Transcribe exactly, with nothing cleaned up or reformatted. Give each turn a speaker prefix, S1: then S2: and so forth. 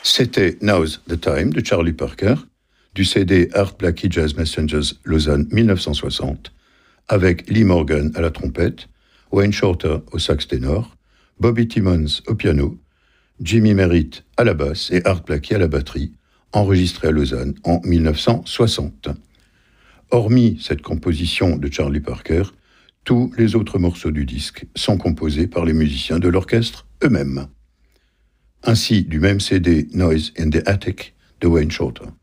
S1: C'était Now's the Time de Charlie Parker, du C D Art Blakey Jazz Messengers Lausanne mille neuf cent soixante, avec Lee Morgan à la trompette, Wayne Shorter au sax ténor, Bobby Timmons au piano, Jimmy Merritt à la basse et Art Blakey à la batterie, enregistré à Lausanne en mille neuf cent soixante. Hormis cette composition de Charlie Parker, tous les autres morceaux du disque sont composés par les musiciens de l'orchestre eux-mêmes. Ainsi du même C D Noise in the Attic de Wayne Shorter.